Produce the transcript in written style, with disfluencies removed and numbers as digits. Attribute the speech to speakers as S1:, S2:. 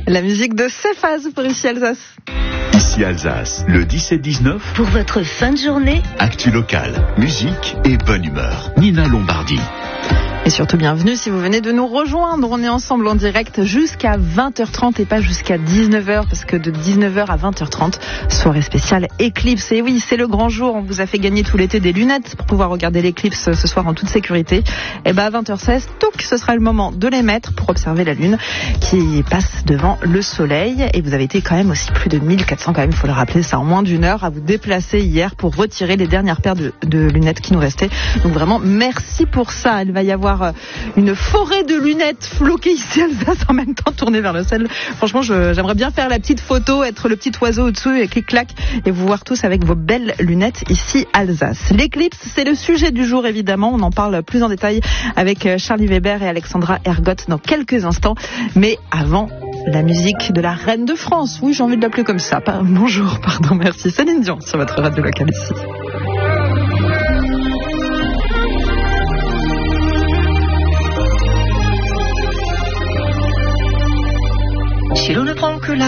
S1: La musique de Cephas pour Ici Alsace.
S2: Ici Alsace, le 17-19.
S3: Pour votre fin de journée,
S2: Actu locale, musique et bonne humeur. Nina Lombardi.
S1: Et surtout bienvenue si vous venez de nous rejoindre. On est ensemble en direct jusqu'à 20h30 et pas jusqu'à 19h parce que de 19h à 20h30, soirée spéciale éclipse. Et oui, c'est le grand jour. On vous a fait gagner tout l'été des lunettes pour pouvoir regarder l'éclipse ce soir en toute sécurité. Et à 20h16, ce sera le moment de les mettre pour observer la lune qui passe devant le soleil. Et vous avez été quand même aussi plus de 1400 quand même, il faut le rappeler, ça en moins d'une heure à vous déplacer hier pour retirer les dernières paires de lunettes qui nous restaient. Donc vraiment, merci pour ça. Il va y avoir une forêt de lunettes floquées ici à Alsace en même temps tournées vers le ciel. Franchement, j'aimerais bien faire la petite photo, être le petit oiseau au-dessus et clic-clac et vous voir tous avec vos belles lunettes ici à Alsace. L'éclipse, c'est le sujet du jour évidemment. On en parle plus en détail avec Charlie Weber et Alexandra Ergot dans quelques instants. Mais avant, la musique de la reine de France. Oui, j'ai envie de l'appeler comme ça. Bonjour, merci. Céline Dion sur votre radio locale ici.
S3: si l'on ne prend que la